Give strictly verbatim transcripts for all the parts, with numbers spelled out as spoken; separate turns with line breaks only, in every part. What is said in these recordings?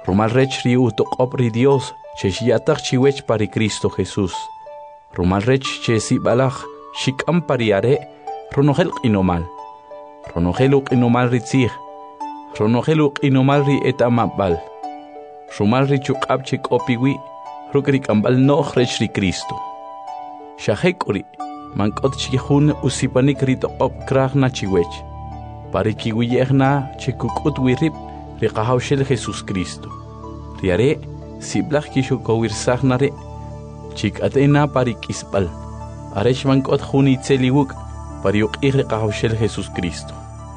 Rumal rech ri utoqop ri Dios, che shiatak chiwech pari Cristo Jesús. Rumal rech che si balach, shikam pariare, ronogel inomal. Ronogeluk inomal ri tzig, ronogeluk inomal ri etamabal. Rumal ri chukab chik opiwi, rukrik ambal noch rech ri Cristo. Shahekuri, mankot chihun usipanik ri toqop krach na chiwech. Pari kiwiyehna chikukut wirip, ri qahawshel Jesus Cristo. Riare, siblach kishukowir sahnare, chik atena pari kisbal. Arech mankot huni tseliwuk, pari uqih ri qahawshel Jesus Cristo.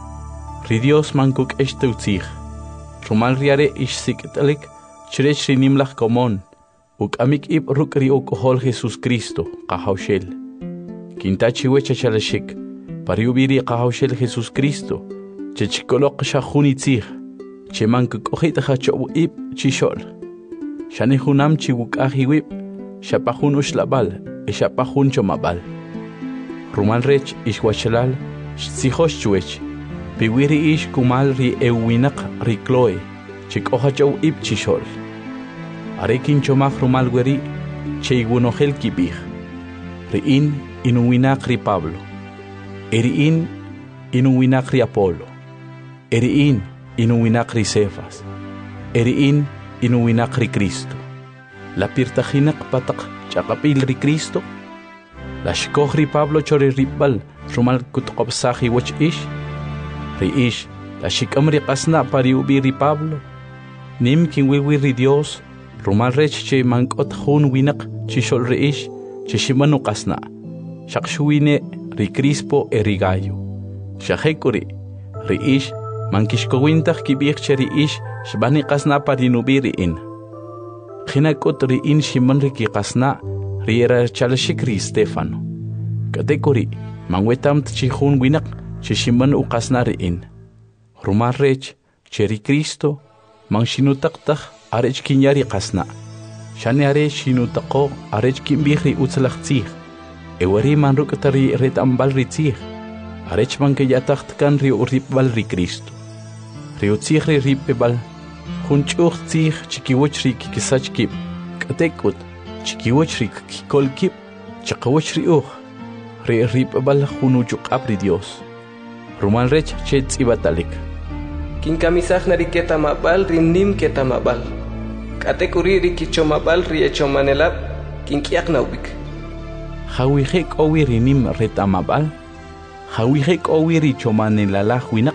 Ri Dios mankuk eshteutzig. Rumal riare ish sikitalik, chirech ri nimlach komon. Uk amik ib ruk ri ukohol Jesus Cristo, qahawshel. Kintachi wecha chalashik, pari ubiri qahawshel Jesus Cristo, chechkolok shahuni tzig. Che mankuk ojita hachobu ib chishol. Shani hunam chiwuk ahiwib, shapahun ushlabal, e shapahun chomabal. Rumal rech ishwachalal, shtsihosh chuech. Piwiri ish kumal ri ewinak ri kloe, chik ohachow ib chishol. Arekin chomach rumal weri, che igunohel kibih. Riin inuwinak ri Pablo. Eriin inuwinak ri Apolo. Eriin inuwinak ri Cefas. Eriin inuwinak ri Cristo. La pirtajinak patak chakapil ri Cristo. La shkoh ri Pablo chori ribal rumal kutkopsahi wach ish. Ri ish la shikam ri qasna pari ubi ri Pablo. Nim kinwiwi ri Dios rumal rech che mankot hun winak chishol ri ish che shimanu qasna. Shakshuine ri Crispo e ri Gallo. Shahekuri ri ish mankishkowintach kibich cheri ish shbani qasna parinubiri in. Khinakot ri in shiman ri ki qasna ri era chalashik ri Stefano. Katekuri mangwetam tchihun winak chishiman u qasna ri in. Rumar rech cheri Cristo mang shinutaqtaq arech kinyari qasna. Shani are shinutaqo arech kimbih ri utzlaq tzig. Ewari man rukatari ret ambal ri tzig. Arech man ke yatacht kan ri uripbal ri Cristo. Rio tzigri ripebal, junchuch tzig chikiwochri kikisachkip, katekut, chikiwochri kikolkip, chakawochri uch, re ripebal junuchuk apri Dios. Rumal rech chet ibatalik.
Kinkamisach nariketa mabal rimnim keta mabal. Katekuri rikichomabal riechomanelab, kinkiak naubik.
Hawihek owi rinim retamabal, hawihek owi richomanelalah winak.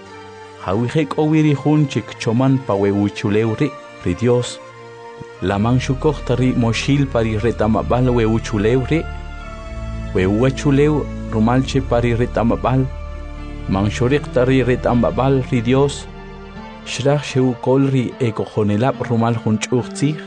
Hawihek owiri hunchik choman paweuchuleuri ri Dios. Laman shukohtari moshil pari retamabal weuchuleuri. Weuachuleu rumalche pari retamabal. Manshoriktari retamabal ri Dios. Shrach sheukolri ekojonelab rumal hunchuchtzig.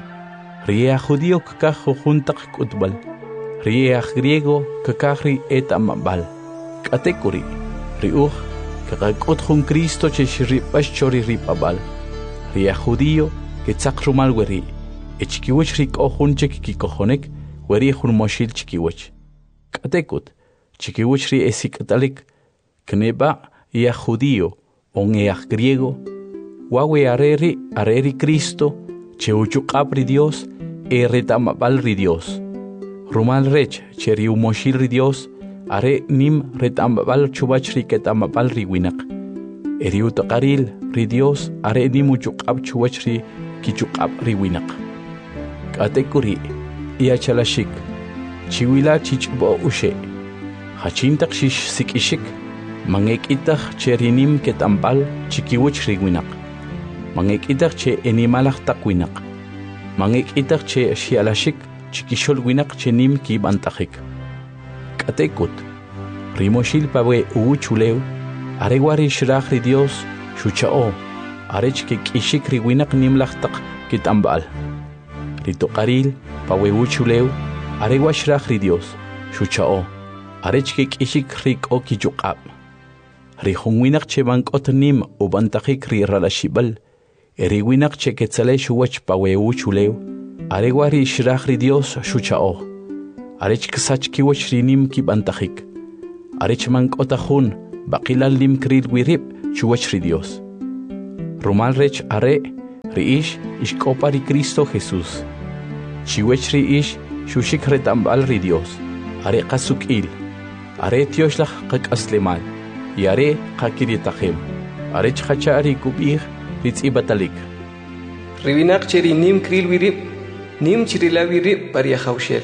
Riea judío kakajo juntak kutbal. Riea griego kakahri etamabal. Katekuri riuch. Kakakot jun Cristo che shiripash chori ripabal. Ria judío que tzak rumal weri. E chikiwech rik ojun che kikojonek weri jun moshil chikiwech. Katekut chikiwech ri esikatalik kneba ia judío on each griego. Wawe areri areri Cristo che uchukap ri Dios e retamabal ri Dios. Rumal rech che riu moshil ri Dios. Are nim retambal chubach riketamabal ri winak. Eriu taqaril ri Dios are nimu chukab chubach ri kichukab ri winak. Katekuri ia chalashik. Chiwila chichbo ushe. Hachintak shish sikishik. Mangek itach cherinim ketambal chikiwach ri winak. Mangek itach che enimalach tak winak. Mangek itach che shialashik chikishol winak che nim ki bantachik. Katekut, rimoshil pawe uuchuleu, aregwari shrach ri Dios, shuchao, arech ke kishik ri winak nimlachtak kitambal. Ritokaril, pawe uuchuleu, aregwa shrach ri Dios, shuchao, arech ke kishik rik o kichukab. Rihun winak che bankot nim ubantakik ri ralashibal, eri winak che ketzale shuwach pawe uuchuleu, aregwari shrach ri Dios, shuchao. Arech ksach kiwach rinim ki bantachik. Arech mank otahun, bakilal lim kril wirip, chuwach ri Dios. Rumal rech are, riish ishkopa ri Cristo Jesús. Chiwech riish shushik retambal ri Dios. Are qasuk'il. Are tioslaj qak'aslemal. Y are qakiritajem. Are chhacha ri kub'ij ritz'ibatalik.
Riwinak cheri nim kril wirib, nim chirila wirib pariajaushel.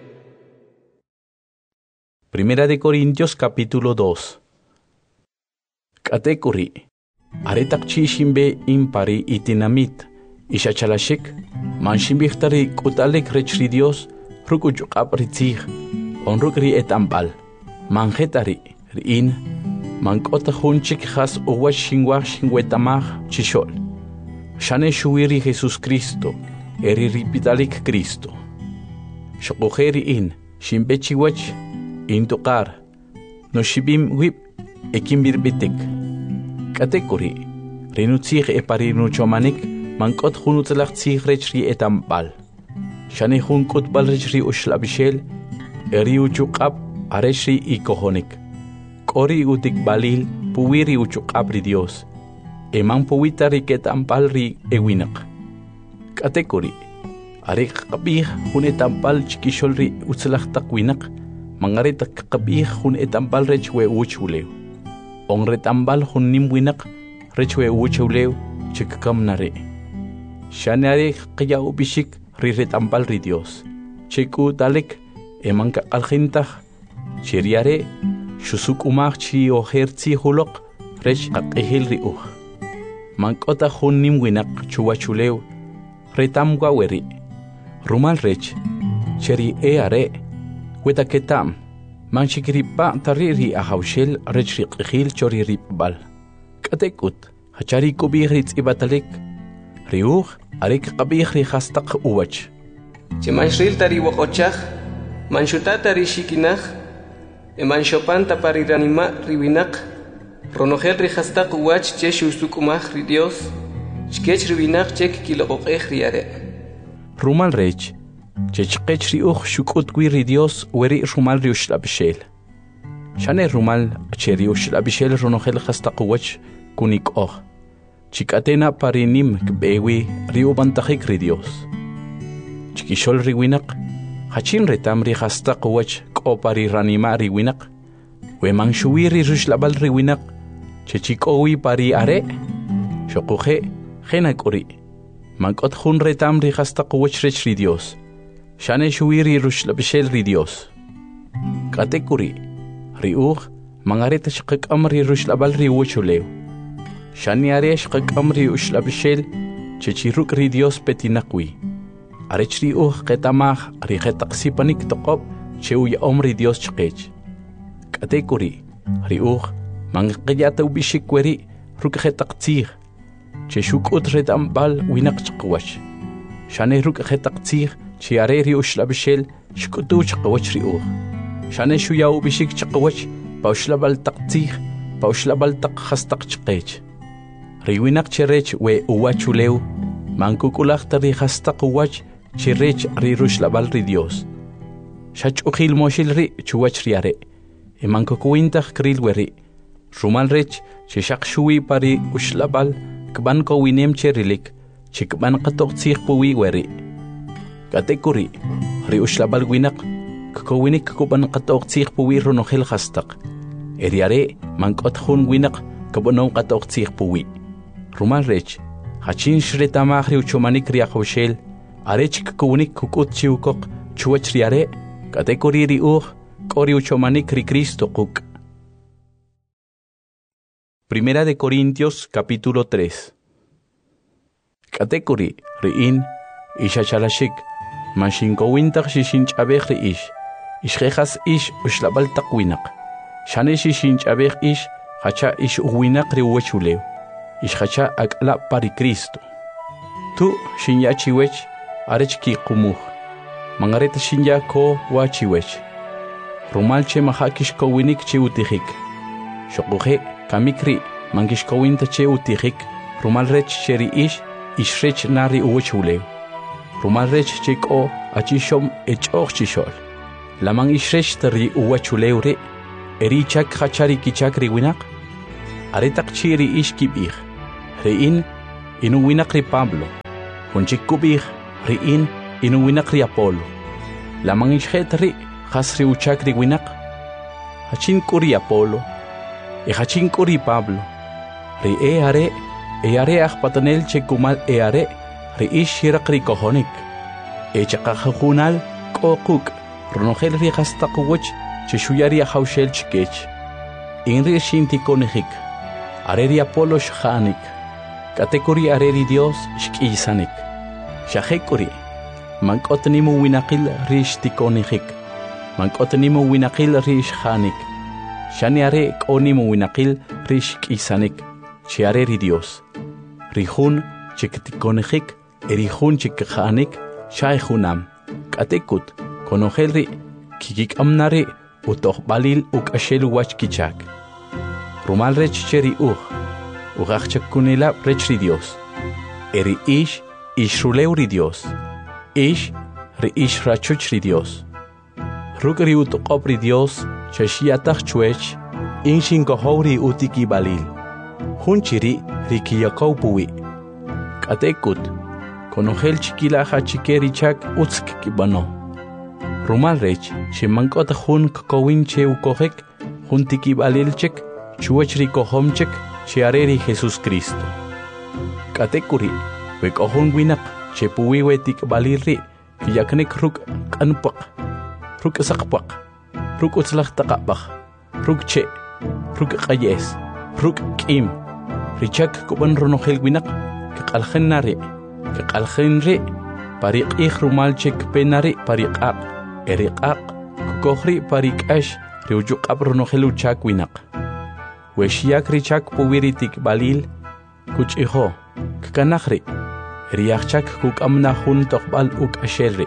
Primera de Corintios capítulo dos. Katekuri. Aretak chishimbe impari itinamit. Ishachalashik. Manshimbichtari kutalek rechri Dios. Rukuchukap ritzig. Onrukri etambal. Manjetari. Rin. Mankota hunchik has uwach shingwach shingwetamach chishol. Shane shuiri Jesus Cristo. Eri ripitalik Cristo. Shokujeri in. Shimbechiwach. Intukar. No shibim wip. Ekimbirbitik. Katekuri. Rinutzig eparinu chomanik. Mankot hunutzlach tzig rechri etambal. Shane hunkot balrechri ushlabishel. Eri uchukap. Areshri ikohonik. Kori utik balil. Puwiri uchukap ri Dios. Eman puwita riketampal ri ewinak. Katekuri. Arik kabih hun etampal chikishol ri utzlach takwinak. Mangarita kabih hun etampal rechwe uchuleu. On retambal hun nimwinak rechwe uchuleu chikakam nare. Shanare kaya ubishik ri retambal ri Dios. Chiku dalek emanka algintach chiriare shusuk umach chi ohertzi hulok rech akehil ri uch. Mankota hun nimwinak chuachuleu retam gwaweri. Rumal rech cheri e are weta ketam manchikripa tariri ahaushel rechri qhil chori ripbal. Katekut hachari kubihritz ibatalik riuch arik qabihri khastaq uwach.
Chimanshril tari wakochach manshutata rishikinach emanshopanta pariranima riwinak ronogel rihastaq uwach che shusukumach ri Dios chkech riwinak chek kiloqoqej riare.
Rumal rech chechqech riuch shukut ri Dios weri rumal riushlabishel. Shane rumal cheri ushlabishel ronogel khastaq uwach kunik oh. Chikatena parinim kbewi riubantajik ri Dios. Chikishol riwinak hachin retam ri khastaq uwach kopari ranima riwinak. Weman shuwiri rushlabal riwinak chechikowi pari are shokuje genakuri. Mankot hun retam ri khastaq uwach rech ri Dios. Shane shuwiri rushlabishel ri Dios. Katekuri riuch mangareta shqak amri rushlabal ri uwachuleu. Shani are shqak amri ushlabishel chechiruk ri Dios petinakwi. Arech riuch ketamach ri ketaqsipanik toqob cheuya omri Dios chqech. Katekuri riuch mangqiyata ubishikweri ruk ketaqtzig. Cheshuk utret ambal winak chqwach. Shane ruk ketaqtzig chiare ri ushlabishel shkutu chqwach riuch. Shane shuya ubishik chqwach paushlabal taqtzig paushlabal taq khastaq chqech. Riwinak cherech we uwachuleu mankukulach tari khastaq uwach cherech ri rushlabal ri Dios. Shachukhil moshil ri chuwach riare. Emankukuintach kril weri. Rumal rech cheshaq shui pari ushlabal kban ko winem cherilik chikban qatoqtzig puwi weri. Katekuri ri ushlabal winak ko winik kuban qatoqtzig puwi ronogel khastaq. Eriare mankot hun winak kabonon qatoqtzig puwi. Rumal rech hachin shretamach ri uchomanik riaqoshel arech kunik kukut chiukok chuwach riare. Katekuri ri uch kori uchomanik ri Cristo kuk. Primera de Corintios capítulo tres. Katekuri riin ishachalashik manshinkowintach shishinch'abej ri ish ishjejas ish ushlabal taqwinak shane shishinch'abej ish hacha ish uwinak ri uwachuleu ishhacha ak'la pari Cristo tu shinyachiwech arech kiqumuj mangareta shinya ko wachiwech rumal che mahakishkowinik che utijik shokuje kamikri mangishkowinta che utijik rumal rech cheri ish ishrech nari uwachuleu rumal rech cheko achishom echog chishol lamang ishrech tari uwachuleu re eri chak hachari kichak riwinak aretak chiri ish kibij rein inu winak ri Pablo Hunchik kubih ri in inu winak ri Apolo. Lamang ishhet ri has ri uchak ri winak. Hachin kuri Apolo. E hachin kuri Pablo. Ri e are e are ach patanel che kumal e are ri ish hirak ri kohonik. E chakakahunal kokuk ronogel ri hastakuwach che shuyari haushel chikech. Inri shinti konihik. Areri Apolo shchanik. Katekuri areri Dios shkisanik. Shahekuri. Mankotnimu winakil rish tikonihik. Mankotnimu winakil rish chanik. Shani are konimu winakil rish kisanik. Che areri Dios. Rihun chiktikonihik. Erihun chikchanik. Shaihunam. Katekut. Konohelri. Kikik amnari. Utoh balil uk ashelu wach kichak. Rumal rech cheri ugh. Ugach chakunela rech ri Dios. Eri ish ish ruleu ri Dios. Ish ri ish rachuch ri Dios. Ruk ri utoqop ri Dios. Chashiatach chuech. Inshin kohori utiki balil. Hunchiri ri kiyakau puwi. Katekut. Konohel chikila hachikeri chak utsk kibano. Rumal rech, she mankot hun kokowin che ukohek, hun tiki balilchek, chuachri kohomchek, che areri Jesus Cristo. Katekuri, we kohon winak, che puwiwe tik balirri, yaknek ruk anpak, ruk sakpak, ruk utzlach takapach, ruk che, ruk kayes, ruk kim, richak kuban ronohel winak, kakalchen nari, kakalchen re, parik ich rumal chek penari parik ak. Eriqaq kukohri parikash riujuk abrono helu chak winak. Weshiak richak puwiritik balil kuch iho kakanahri. Riachak kuk amna hun tokbal uk ashelri.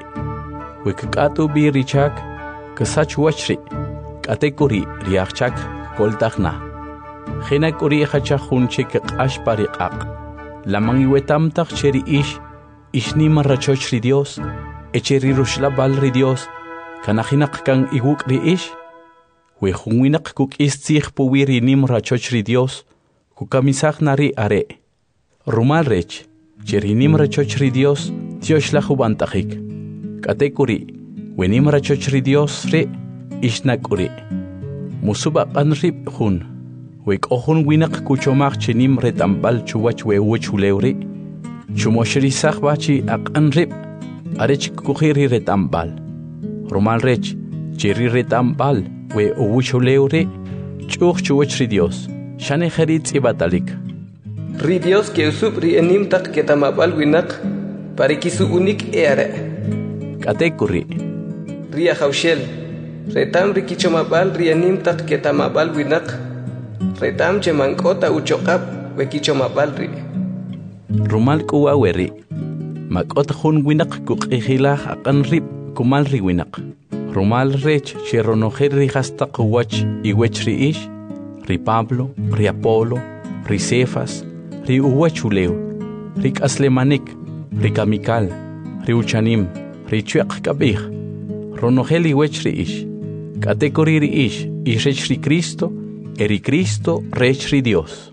Wekatu bi richak kasach wachri. Katekuri riachak koltachna. Hinakuri hachak hun chik ash pariqaq. Lamang iwetam tak cheri ish ishni marrachochri Dios. Echeri rushla balri Dios. Kanahinak kang iguk ri ish. We hunginak kuk istzich puwiri nim rachochri Dios. Kukamisak nari are. Rumal rech. Cheri nim rachochri Dios. Dios la hubantajik. Katekuri. We nim rachochri Dios re. Ishnakuri. Musubak anrip hun. We kohun winak kuchomak chenim retambal chuwach we uchuleuri. Chumoshri sakbachi ak anrip. Arech kukhiri retambal. Rumal rech, cheri retambal, we uwucholeure, chuch chuch ri Dios, shane herit ibatalik.
Ri Dios que usub ri enim tak ketamabal winak, parikisu unik eare.
Katekuri.
Ria haushel, retam rikichomabal ri enim tak ketamabal winak, retam chemankota uchokap, we kichomabal ri.
Rumal kuwaweri, makot hun winak kuk ihilah akan rip. Kumal ri winak. Rumal rech cheronoher ri hastaq wach iwech ri ish, ri Pablo, ri Apolo, ri Cefas, ri uwachuleu, ri kaslemanik, ri kamikal, ri uchanim, ri chuak kabih, ronohel iwech ri ish, katekori ri ish, ishech ri Cristo, eri Cristo rech ri Dios.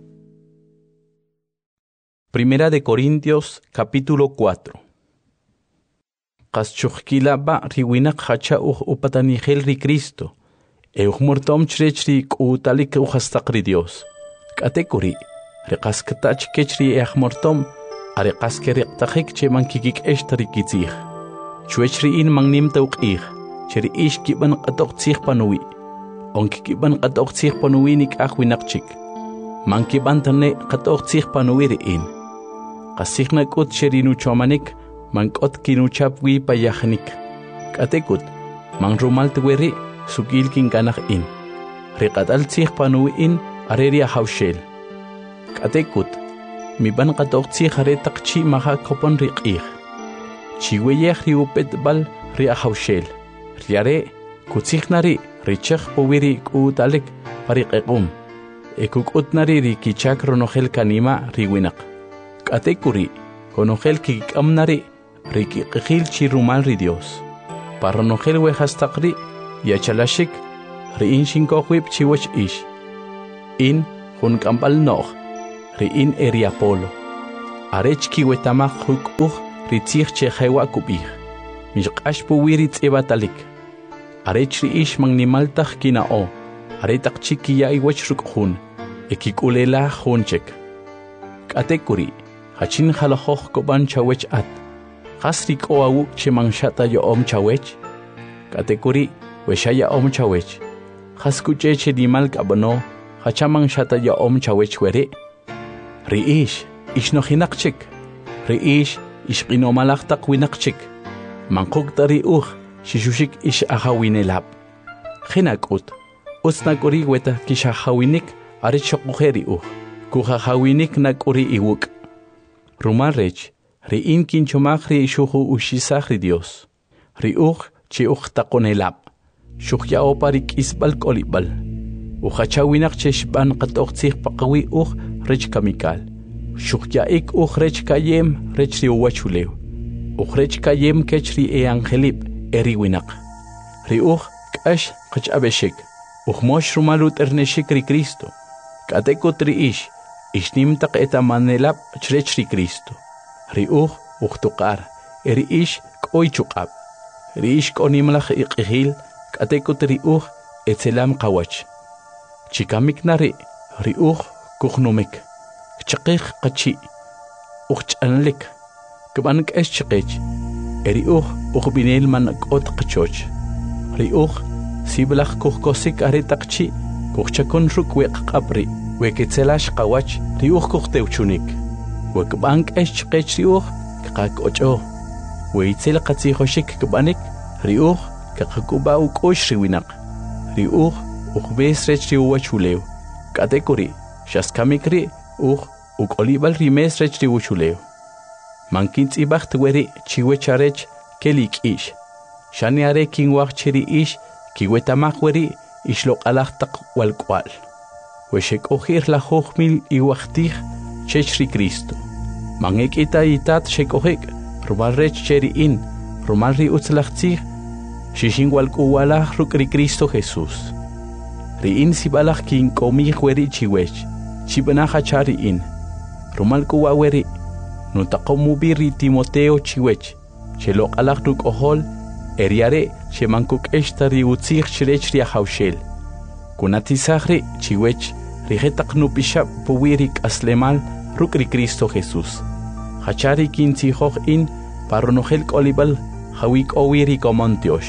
Primera de Corintios, capítulo cuatro. Qaschukhkila ba riwinak hacha uj upatanihel ri Cristo. E uj mortom chrech ri kutalik uj hastaqri Dios. Katekuri, riqaskatach kechri e mortom, are qaskeri qtakhik che mankikik eshtari kitzih. Chwechri in mangnim tawqih, cheri ish kiban qatoq tzih panui. Onki kiban qatoq tzih panui nik ahwinakchik. Mankiban tane qatoq tzih panui ri in. Qasihna kut cheri nuchomanik, Mankot kinuchap wi payahnik. Katekut, mang rumal tuweri, sukil kin kanah in. Riqatal tsih panu in, areria haushel. Katekut, mi ban qatok tsih aretak chi maha kopon riqih. Chiweyeh riupet bal ria haushel. Riare, kutsih nari, richach powiri kuutalik pariqequm. Ekukut nari rikichak ronohel kanima riwinak. Katekuri, konogel kikam nari, Riki qil chirumal ri Dios. Paranohel we hastaqri yachalashik ri in shinkohwip chiwach ish. In hun kampal noh ri in eri Apolo. Arech ki wetamak huk uj ritzich che khaywa kubih mijqash puwiri tsebatalik arech riish magnimaltaj kinao aretak chikiya iwech rukhun ekikulela hunchek katekuri hachin halahoj koban chawech at khasrik oawu chemangshata yo om chawech katekuri weshaya om chawech khaskuche chedimal kabano hachamang shata yo om chawech were riish ishnohinakchik riish ishqinomalaqtaq winaqchik manqukta riuj shishushik ish ahawinelab khinakut usnakuri weta kishahawinik arichoqujeri uj kujahawinik nakuri iwuk rumarech riin kinchomagri ishuju ushisagri Dios riuj chiuj taqonelab shukhya oparik isbal kolibal ujachawinak cheshban qatoqtsig paqawi uj rech kamikal shukhya ik uj rech kayem rech riuwachulew uj rech kayem kechri e angelib eriwinak riuj k'ash qach'abeshik uj mosh rumalut erneshik ri Cristo katekut riish ishnimtaq etamanelab chrech ri Cristo riuj uj tuqar eriish k'oy chuqab riish k'onimlaj iq'ijil katekut riuj etzelam qawach chikamiknari riuj kujnumik chaqij qachi uj ch'anlik kb'an k'ex chiqech eriuj uj binel man k'ot qachoch riuj siblaj kujkosik aretaqchi kujchakun ruk weqq'abri weketzelash qawach riuj kujtewchunik wekb'an k'ex chiqech riuj qaq'och'o weitzel qatzijoshik kb'anik riuj kaqkuba uk'ux riwinaq riuj uj bes rech riuwachulew katekuri xaskamikri uj uk'olib'al rimes rech riuchulew mankintz'ibaj tweri chiwecharech kelik'ix xani are kinwaj chiri'ix kiwetamaj weri ixloq'alaj taq walk'wal wexek'ojir lajuj mil iwajtij chech ri Cristo manek'ita itat xek'ojik rumal rech cheri'in rumal ri utzlaj tzij xixin walk'uwalaj ruk' ri Cristo Jesús ri'in sib'alaj kink'omij weri chiwech chib'naj achari'in rumal k'uwa weri nutaqomubi ri Timoteo chiwech xeloq'alaj ruk' ojol eriare xemankuk'exta ri utzij chirech ri ajawxel kunatisajri chiwech rijetaq nupixab puwi ri k'aslemal ruk' ri Cristo Jesús hachari kintzijoj in parronojel k'olib'al jawik'owi ri komontiox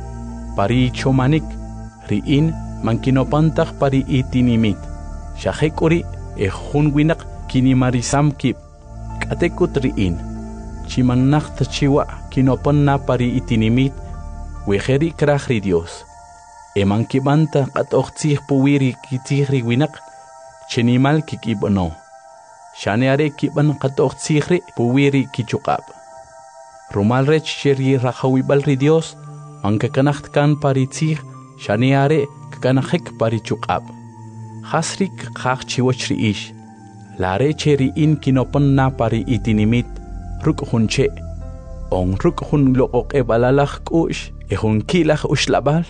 pari chomanik ri'in mankinopantaj pari itinimit xajek'uri ejun winaq kinimarisam kib k'atekut ri'in chimannaqta chiwa kinoponna pari itinimit wejeri kraj ri Dios emankibanta qat'oqtzij puwiri kitzij ri winaq chenimal kikib'no xane are kib'an qat'oqtzij ri puwiri kichuqab rumal rech cheri rajawib'al ri Dios mankakanaj kan pari tzij xane are kakanajek pari chuqab jasrik qaj chiwach ri'ix lare cheri in kinoponna pari itinimit ruk' junche on ruk' jun loq'oq'ebalalaj k'u'x ejun kilaj uxlab'al.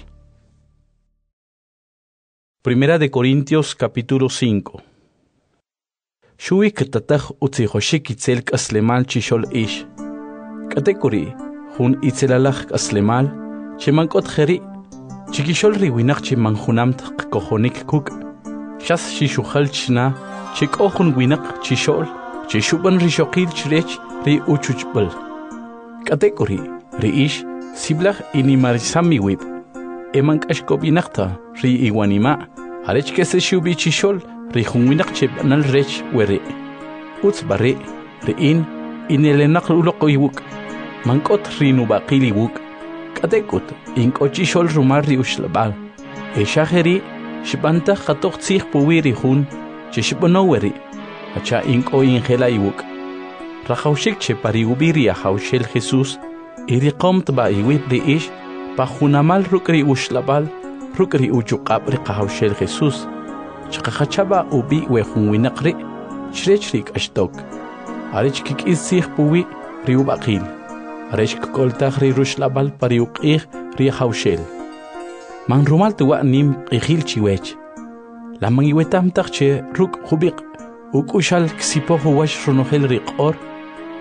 Primera de Corintios capítulo cinco. Shui ktataj utzijoshik itzel k'aslemal chixol ix katekuri jun itzelalaj k'aslemal chemank'ot jeri chikixol riwinaq chimanjunamt qkojonik kuk' xas xixujal chna chik'ojun winaq chixol chixub'an rixoqil chirech ri uchuchb'al katekuri ri'ix siblaj inimarisami wib emank'axk'ob'inaqta ri iwanima arech kese xubi chixol ri jun winaq cheb'anal rech weri utz barri ri'in inelenaq uloq iwuk mank'ot ri nub'aqil iwuk katekut ink'o chixol rumal ri uxlab'al exajeri xib'antaj qat'oqtzij puwi ri jun chixb'no weri hacha ink'o injela iwuk rajawxik che pari ubi ri ajawxel Jesús iriqomt ba iwib ri'ix pajunamal ruk' ri uxlab'al ruk' ri uchuq'ab' ri qajawxel Jesús chaqajachaba ubi wejun winaq ri chirech ri k'axtok arech kik'itzij puwi ri ub'aqil arech kkoltaj ri ruxlab'al pari uq'ij ri ajawxel manrumal tuwa nim q'ijil chiwech laman iwetamtaj che ruk' jubiq uk'uxal ksipoj uwax runojel ri q'or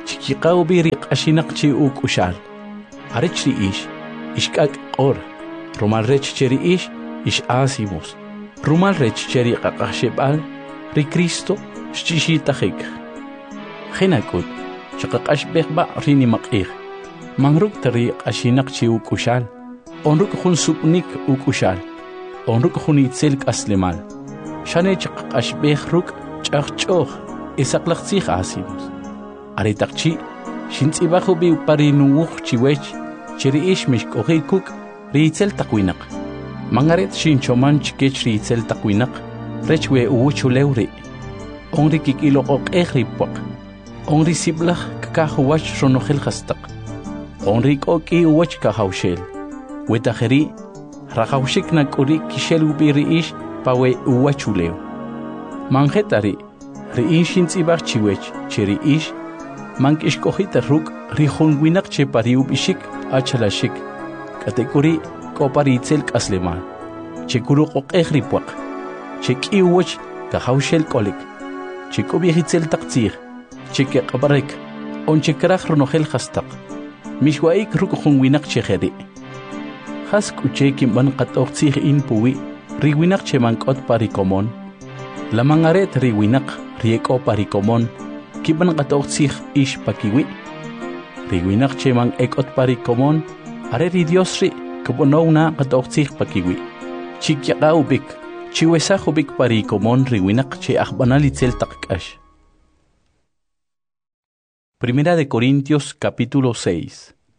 chikiqaw biri qashinaq chi uk ushal arech ri ish ishkak qor rumal rech cheri ish ish asimos rumal rech cheri qaqashebal ri Cristo shchishitahik khinakut chaqaqash begba rini maqih manruk tari qashinaq chi uk ushal onruk khun supnik uk ushal onruk khun itzel kaslemal shane chaqaqash begruk chaqchoh isaqlaqtsi asimos aritaqchi shintsibajo bi parinuuj chiwech chiri ish mishkojikuk riitzel taqwinaq mangaret shinchoman chikech riitzel taqwinaq rechwe uchuleuri onri kikiloqoq ejripuaq onri siblaj kakajuwach ronojel hastaq onri koki uwach kahawshel wetajeri rajawshik nakuri kishel ubiri ish pawe uwachuleo manjetari ri inshintsibaj chiwech chiri ish mank ishkojita ruk rijun winak che pariub ishik achalashik katekuri koparitzel kasleman che kuruqoq ejripuaq che kiwach kahawshel kolik che kobiejitzel taqtzir che keqabarek on che kraj ronojel hastaq mishwaik ruk jun winak che jeri has kuche kimban qatoqtzij in puwi ri winak che mankot parikomon la mangaret ri winak rieko parikomon kiban qatoqtzij ish pakiwi ri winak che man ekot parikomon are ri Dios ri kubonowna qatoqtzij pakiwi chikyaqaubik chiwesajubik parikomon ri winak che ajbanalitzel taqkash. Primera de Corintios capítulo seis.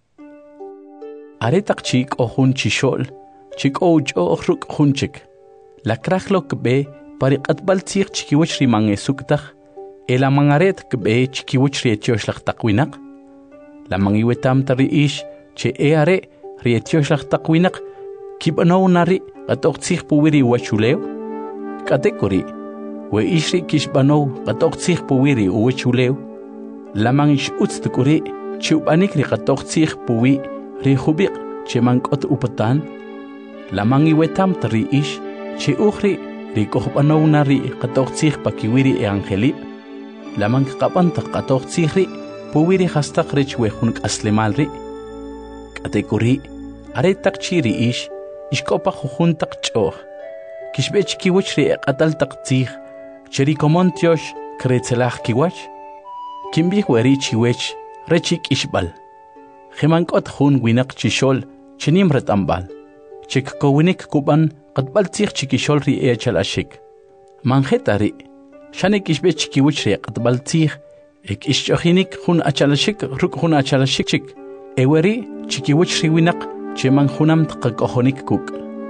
Aretak chik ojun chishol, chik ouch ojruk junchik. La krajlok be pariqatbal tzig chikiwich riman esuktaj, el amangaret kbe chikiwich rietioslak takwinak. La mangiwetam tari ish che e are rietioslak takwinak, kibanow nari qatoqtzig puwiri wachuleo. Katekori, we ishri kishbanow qatoqtzig puwiri uwachuleo. La mangish utstukuri chiubanik ri qatoqtzig puwi ri hubiq che mankot upatan. La mangiwetam tari ish che ukhri ri kohbanow nari qatoqtzig pakiwiri e angelib. La manqapanta qatoqtzig ri puwiri hastaq rich wejun aslemal ri. Katekuri are takchiri ish ishkopa jujuntaq ch'oj. Kishbech kiwich ri qatal taqtzig cheri komontiosh kretzelaj kiwach. Kimbih weri chiwech rechik ishbal. Jimankot jun winak chishol chinim retambal. Chik kowinik kuban qatbal tzig chikishol ri echal ashik. Manjetari shanik ishbech kiwich ri qatbal tzig ek ishchohinik jun achalashik ruk jun achalashik chik. Eweri chikiwich ri winak cheman junam tqakohonik kuk.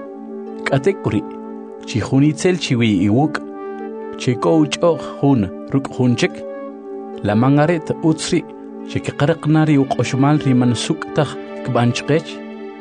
Katekuri chi junitzel chiwi iwuk. Chiko uchoh jun ruk jun chik. La mangaret utsri chikiqaraqnari uqoshmal ri mansuktaj kbanchqech.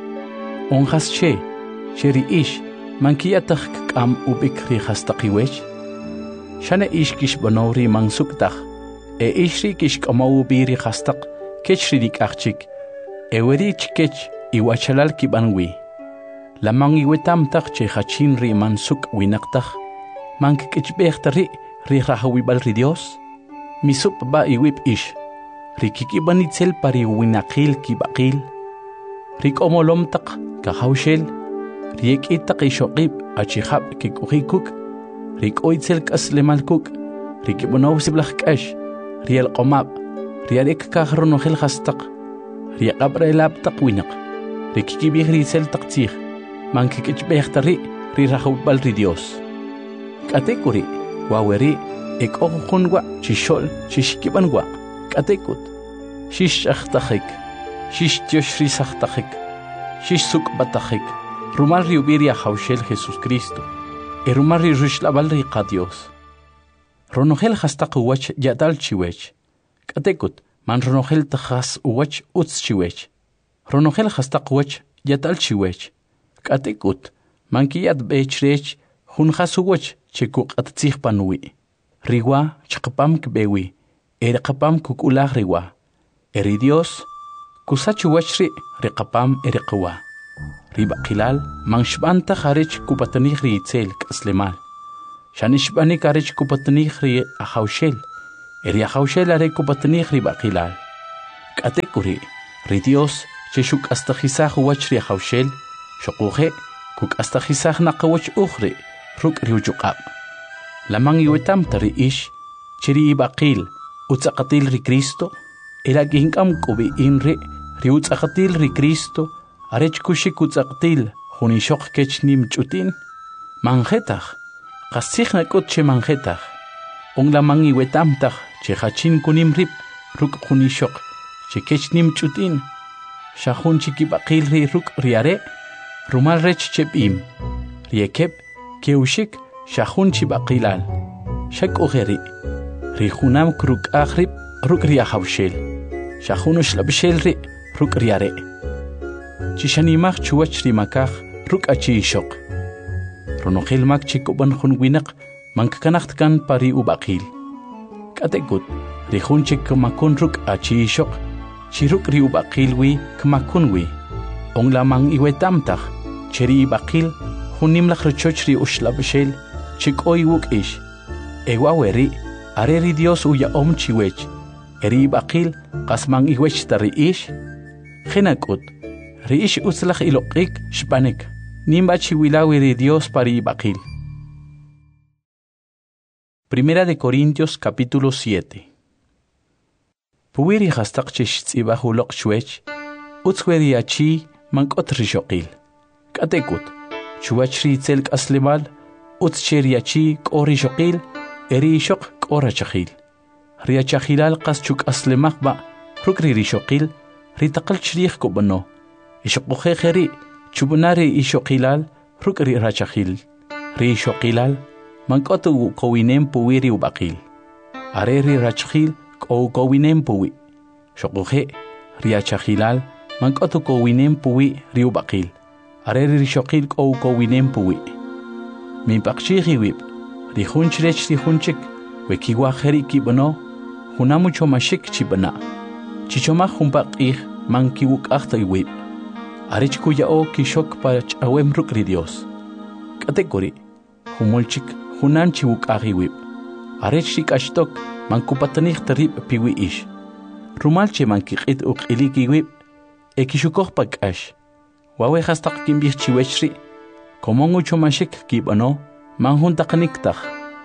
Onjas che cheri ish mankiyataj k'am ubik ri hastaqiwech. Shane ish kishbanowri mansuktaj e ishri kishk'amaw biri hastaq kechri dik'aqchik eweri chikech iwachalal kibanwi. La mangiwetamtaj che hachin ri mansuk winaqtaj mankik'ichb'ejtari ri rajawibal ri Dios. Misup ba iwip ish rikikibanitzel pari winaqil kibaqil rikomolomtaq kahawshel riekitaq ishoqib achihab kikujikuk rikoitzel kaslemalkuk rikibonaw siblaj k'ash riel qomab rialek kahronojel hastaq riaqabrelabtaq winaq rikikibij ritzel taqtzij mankik'ichb'ejtari ri rajawibal ri Dios. Katekuri waweri ek ojunwa chishol chishkibanwa katekut shish achtajik shish tioshrisachtajik shish sukbatajik rumal riubiria hawshel Jesus Cristo e rumal rishlabal riqa Dios ronojel hastaq uwach yatal chiwech katekut man ronojel tajas uwach utz chiwech ronojel hastaq uwach yatal chiwech katekut man kiyat bechrech jun hasuwach chikuq attzij panwi riwa chqapam kbewi erqapam kukulah riwa eri Dios kusachu wachri riqapam eriqwa ribaqilal manshbanta kharich kupatani ritzel kaslemal shanishbani karich kupatani ri ahawshel eri ahawshel are kupatani ribaqilal K'atekuri, ri Dios, che shuk astajisaj wach ri hawshel, shokuje, kuk astajisaj naqawach ukhri, ruk ri ujuqab. Lamang iwetam tari ish, chiri ibaqil, utzaqatil ri Cristo, elagingam kubi inri, ri utzaqatil ri Cristo, arech kushik utzaqatil, junishok kech nim chutin, manjetaj, qasij nakut che manjetaj, on lamang iwetam taj, che hachin kunim rip, ruk junishok, che kech nim chutin, shahun chikibaqil ri ruk riare, rumal rech chepim, riekep, keushik, shahun chibaqilal, shak ugeri, ri junam kruk akhrib, ruk riahawshel, shahun ushlabshel ri, ruk riare. Chishanimach chuwach rimakaj, ruk achi ishok. Ronogel mak chikuban hun winak, mankakanacht kan pari ubaqil. Katekut, ri hun chikumakun ruk achi ishok, chiruk ri ubaqil wi kmakun wi. Ong lamang iwetamtaj, cheri ibaqil, hunim lachrochoch ri ushlabshel, chik oy wuk ish. Ewa weri, areri Dios uya om chiwech, eri ibaqil, qasmang iwech tari ish. Genakut, ri ish utzlach iloqik shpanek, nimba chiwilawi ri Dios pari ibaqil. Primera de Corintios capítulo siete. Puwiri hastaq chish tzibahulok shwech, utzweri achi mankot rishoqil. Katekut, chuwach ri tzelk aslimal, utzcheri achi k'ori shoqil, eri ishok k'ora chachil. Ri achachilal qas chuk aslimaq ba, ruk ri rishoqil, ri taqal chrih kubano. Ishokuje jeri, chubunari ishoqilal, ruk ri rachachil. Ri ishoqilal, mankotu kowinem puwiri ubaqil. Are ri rachachil, kow kowinem puwi. Shokuje, ri achachilal, mankotu kowinem puwi ri ubaqil. Are ri rishoqil kow kowinem puwi. Min pakchihi wib, ri hunchrech ri hunchik, wekiwa jeri kibano, hunamucho mashik chibana. Chichomaj humpaqih, man kiwuk achta iwib. Arich kuyao kishok pach awem ruk ri Dios. Katekori, humulchik hunan chiwuk ahiwib. Arich shik ashtok man kupatanich tarib piwi ish. Rumalche man kikit uk ilik iwib. Ekishukok pak ash. Wawe hastak kimbih chiwechri. Komongu chomashik kibano man huntakaniktak.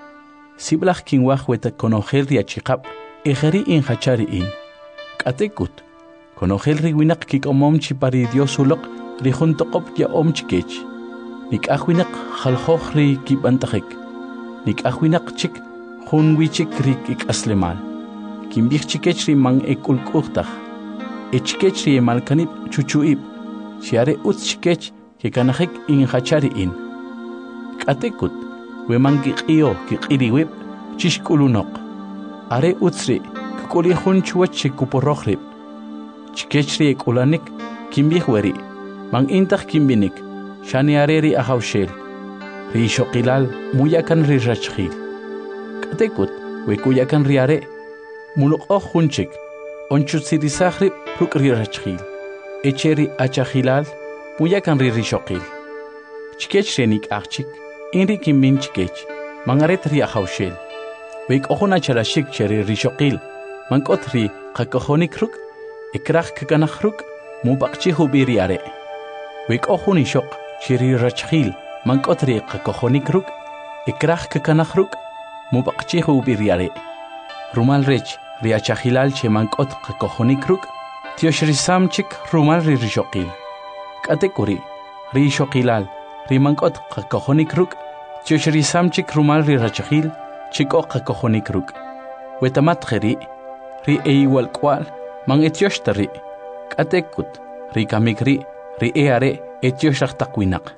Siblach kinwah weta konogel riachikap. Ejeri in hachari in. Katekut. Konogel riwinak kik omom chipari Dios ulok ri juntokop ya om chikech. Nik ahwinak halhoch ri kibantakik. Nik ahwinak chik hunwi chik ri kik aslemal. Kimbich chikech ri mang ekulkuktach. E chikech ri emalkanip chuchuib. Chiare ut chikech kikanahik in hachari in. Katekut. We man kikio kikiriwib chishkulunok. Are utsri kukuli hunchuach chikuporohrib. Chikechri ek ulanik, kimbih weri, mang intach kimbinik, shani areri ahawshel, ri shokilal, muyakan ri rachchil. Katekut, we kuyakan riare, mulok oh hunchik, onchut sirisahri ruk ri rachchil, echeri achachilal, muyakan ri rishokil. Chikechri nik achik, inri kimbin chikech, mangaret ri ahawshel, wek ohuna charashik cheri rishokil, mankot ri kakohonik ruk, Ikrach kakanachruk, mubakchi hubiriare. Wik ohuni shok, chiri rachhil, mankotri kakohonikruk, ikrach kakanachruk, mubakchi hubiriare. Rumal rech, riachahilal che mankot kakohonikruk, tioshrisamchik rumal rishokil. Katekuri, rishokilal, rimankot kakohonikruk, tioshrisamchik rumal rirachahil, chiko kakohonikruk. Wetamatgeri, ri eiwal kwal, mang etioshtari, katekut, ri kamikri, ri eare, etioshtaqwinak.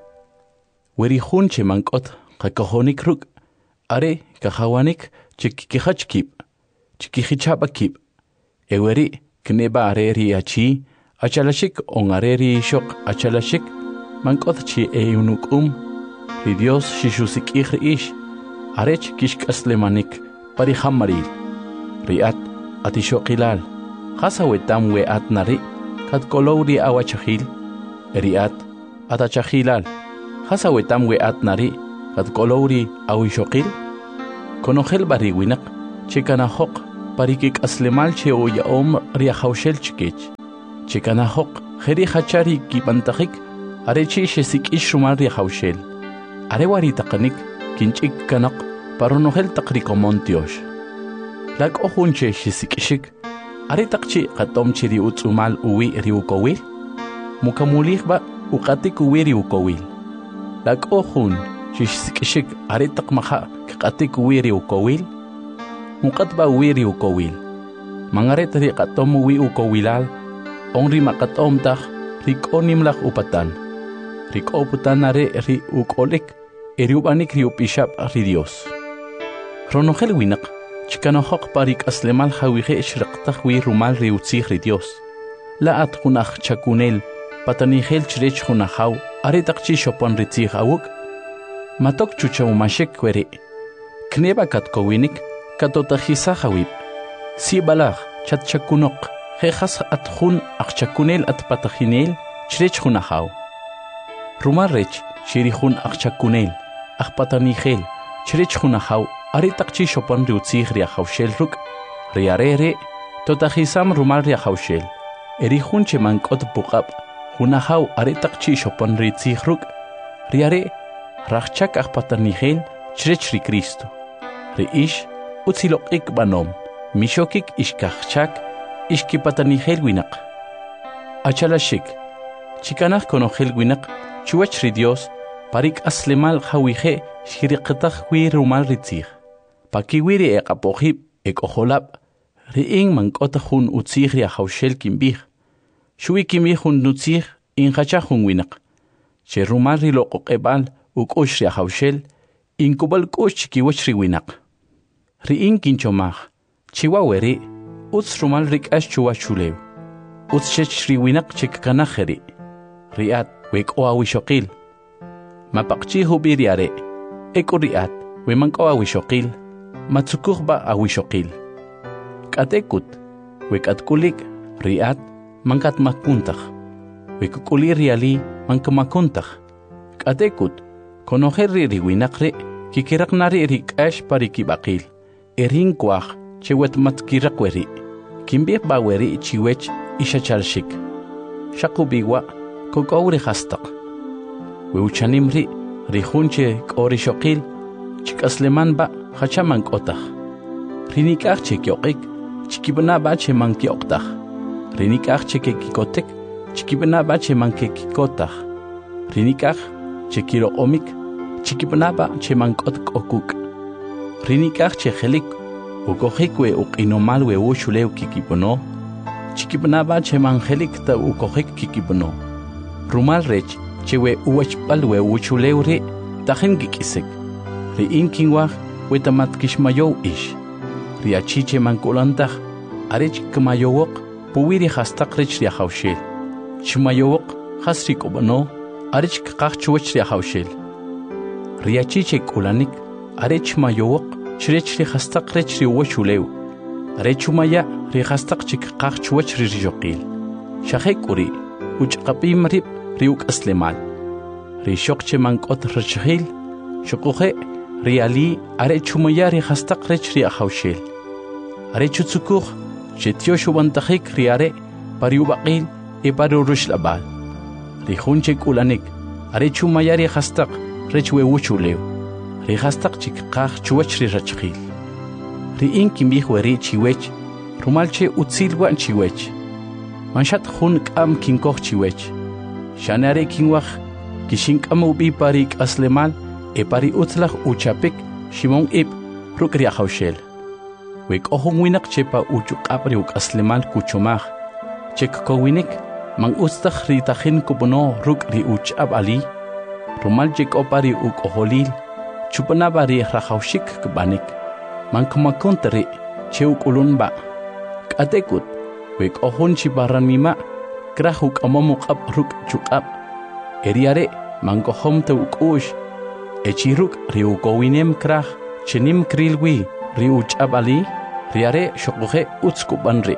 Weri hunche mankot, kakohonik ruk, are, kahawanik, chikikihachkip, chikihichapakip. Eweri, kneba are ri achi, achalashik on are ri shok achalashik, mankot chi eunukum, ri Dios shishusik ish, arech kishkaslemanik, parihamaril, riat, atishokilal. Hasa wetam we at nari, kat kolowri awachahil, eriat, atachahilal. Hasa wetam we at nari, kat kolowri awishokil. Konogel bariwinak, chikanahok, parikik aslemal che oya om riahaushel chikech. Chekanahok, heri hachari kipantajik, arechi shesik ishrumal riahaushel. Arewari takanik, kinchik kanak, paronohel takrikomontiosh. Lak ohunche shesik ishik, aretakchi katom chiri utsumal uwi riukowil. Mukamulih ba ukatik uwi riukowil. Lak ohun, shesik ishik, aretak maha katik uwi riukowil. Mukat ba uwi riukowil. Mangaret ri katom uwi ukowilal. Ongri makatom tak, rik onimlak upatan. Rik oputan nare ri ukolik, eriubanik ri upishap ri Dios. Ronogel winak, chikanohok parik aslemal hawihe shraktak wi rumal ri utzig ri Dios. Laat hunach chakunel, patanihel chirech hunahaw, aretakchi shopon ritzig awuk. Matok chucha umashek kwere. Kneba katkowinik, katotajisa hawib. Si balach, chat chakunok. Hejas atjun akchakunel at patajinel, chrech hunahaw. Rumarrech, chirihun akchakunel, akpatanigel, chrech hunahaw, aritakchi shopan riutzig riahaushel ruk, riarere, totajisam rumar riahaushel, erihun chemankot bukab, hunahaw aritakchi shopan ritzig ruk, riare, rachchak akpatanigel, chrech ri Cristo. Riish, utzilokik banom, mishokik ishkachchak, Ishkipatanihel winak. Achalashik. Chikanach konohel winak. Chuach ri Dios. Parik aslemal hawije. Shiriqatach wi rumal ritzig. Pakiwiri ek apohib. Ek oholab. Riing mankotahun utzig riahaushel kimbih. Shui kimihun nutzig. Inhachahun winak. Che rumal rilokok ebal. Ukush riahaushel. Inkubal kush chikiwach ri winak. Riing kinchomach. Chiwaweri. Uts rumal rik ash chua chulew. Uts shech riwinak chik kanacheri. Riat wek oa wishokil. Mapakchi hubiriare. Eko riat we mank oa wishokil. Matsukuh ba a wishokil. Katekut wek atkulik riat mankat makuntach. Wek kuli riali mank makuntach. Katekut konoher riwinak re kikirak nari rik ash parikibakil. Erin kwach chewet matkirakweri. Kimbih baweri chiwech ishachalshik. Shakubiwa kokowri hastak. Weuchanimri rihunche korishokil chikasleman ba hachaman kotach. Rinikach chekyokik chikibna ba cheman kyoktach. Rinikach chekikotek chikibna ba cheman kekikotach. Rinikach chekiro omik chikibna ba cheman kotkokuk. Rinikach chehelik Ukojikwe ukinomalwe ushuleu kikipono. Chikipnaba chemangelik ta ukojik kikipono. Rumal rech chewe uachpalwe uchuleu re tajen kikisek. Re inkinwach wetamat kishmayow ish. Riachiche mankulantach arech kmayowok puwiri hastak rech riahaushel. Chmayowok hasrik obano arech kakach chuach riahaushel. Riachiche kulanik arech mayowok Chrech ri hastak rech ri washulew. Rechumaya ri hastak chik qaq chuach ri rijoqil. Shahekuri uchqapim rib riuk aslemal. Ri shokche mankot rachhil. Shokuhe riali arechumaya ri hastak rech ri ahaushel. Arechutsukuh chetiyoshu bantajik riare pariubaqil e parurush labal. Ri hunche kulanik arechumaya ri hastak rech we wuchulew. Ri hastak chik qaq chuach ri rachkhil. Ri inkim bihweri chiwech, rumalche utsilwa chiwech. Manshat hun kam kinkoch chiwech. Shanare kinwach, kishinkam ubi parik aslemal, e pari utlach uchapik, shimon ib, rukri ahaushel. Wek ohun winak chepa uchuk apri uk aslemal kuchomach. Chek kowinik, mang ustach ri tahin kubono rukri uchab ali. Rumal jek opari uk oholil. Chupanabari rahaushik kbanik. Mankumakontari cheuk ulunba. Katekut, wek ohun chibaran mima, krahuk amamuk ab ruk chukab. Eriare, mankohom te ukush. Echiruk riukowinem krah, chenim krilwi, riuch abali, riare shokuhe utskubanri.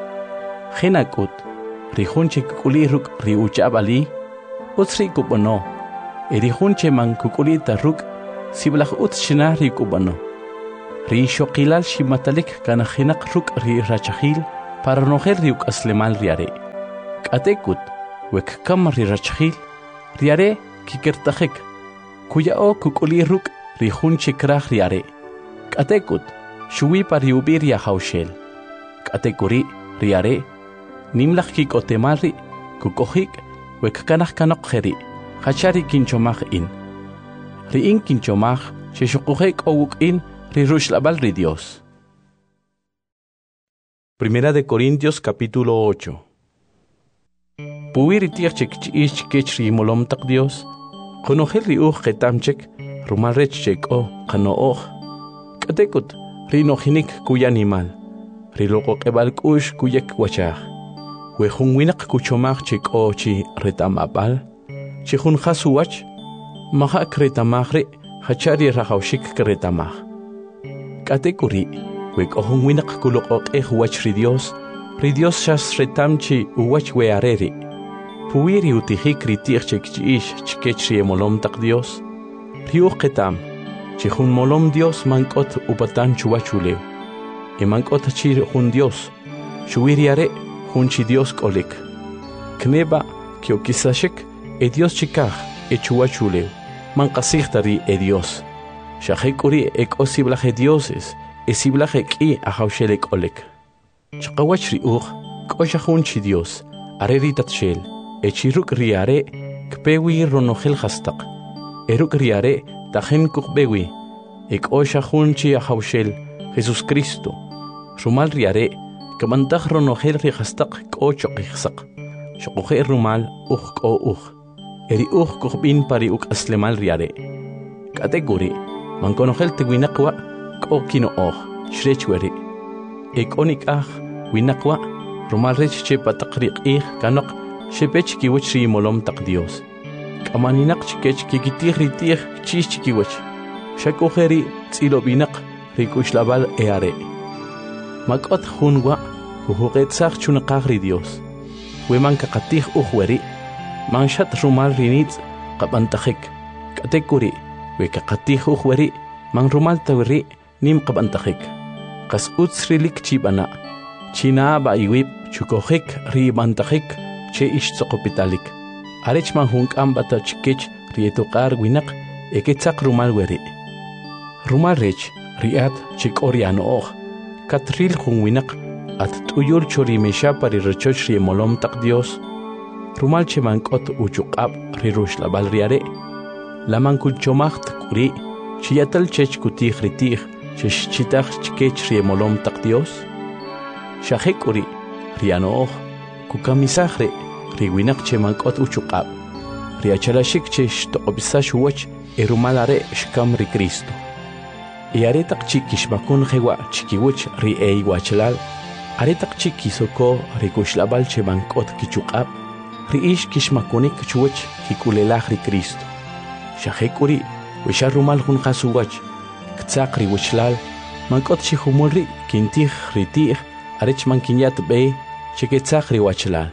Hinakut, rihunche kukuliruk riuch abali, utsri kubano. Erihunche man kukulita ruk. Siblach ut shinari kubano. ri xoqilal shimatalik kanajinak ruk ri rachajil para nojer riuk aslemal riare. Katekut, wek kam ri rachajil, riare kikertajek, kuya o kukuli ruk ri hun chikraj riare. Katekut, shuwi pariubir ya haushel. Katekuri riare, nimlaj kikotemalri, kukojik, wek kanaj kanok jeri, hachari kinchomaj in. Ri in kinchomaj, sheshokujek owuk in, ri rushlabal ri Dios. Primera de Corintios capítulo ocho. Puwiri tiachek chiich kech ri molom tak Dios, konojel ri uj ketamchek, rumalrech chek o kano oj. Katekut, ri nojinik kuya animal, ri loko kebal kush kuyek wachaj. Wejun winak kuchomaj chek o chi retamapal, chihun jasuwach, mahak retamajre, hachari rajaushik kretamaj. Katekuri, wek ohun winak kulokok eh wach ri Dios, ri Dios shas retamchi uwach we areri. Puwiri utihik ri tiachek chiish chikech ri molom tak Dios, ri uj ketam, chihun molom Dios mankot upatan chuwachulew. E mankot chir hun Dios, shuwiri are hun chi Dios kolik. Kneba kio kisashek e Dios chikaj e chuwachulew, mankasichtari e Dios. Shahekuri ek osiblaje dioses, esiblaje ki ahaushele kolek. Chakawach ri uj, koshahun chi Dios, areri tatshel, e chiruk riare, kpewi ronojel hastak. Eruk riare, tajen kukbewi, ek oshahun chi ahaushel, Jesus Cristo. Rumal riare, kamantah ronojel ri hastak kochok ihsak. Shokoje rumal uj ko uj. Eri uj kukbin pari uk aslemal riare. Kategori, man konojel te winakwa ko kino oj shrechweri ek onik ah winakwa rumal rech che pataqriq ih kanok shepech kiwach ri molom tak Dios kamaninak chikech kikitir ritih chich chikiwach shakojeri tsilo binak rikushlabal eare makot hunwa huhuqet saq chunaqaq ri Dios weman kaqatih ujweri manshat rumal rinitz qabantajek katekuri weka qatih ukhwari man rumal tawri nim qabantajek qas utsrilik chibana china ba iwib chukojek ri bantajek che ish tsoqopitalik arech man hunkam bata chikech rietuqar winak eketzaq rumal weri rumal rech riat chikoriano oj katril hun winak at tuyur chorimesha pari rechoch ri molom tak Dios rumal chemankot uchuqab ri rushlabal riare Laman kuchomacht kuri, chiyatal chech kutih ritih, chesh chitach chikech riemolom tak Dios. Shahek uri, riano oj, kukamisahre, riwinak chemankot uchukab, riachalashik chesh toqobisash wach, erumalare shkam ri Cristo. Iaretak chikishmakun jewa chikiwach ri ei wachalal, aretak chikisoko rikushlabal chemankot kichukab, riish kishmakunik chuwach kikulelaj ri Cristo. Shahekuri, wisharumal hun hasuwach, ktsakri wishlal, mankot chihumulri, kintih ritih, arech mankinyat be, cheketzakri wachlal.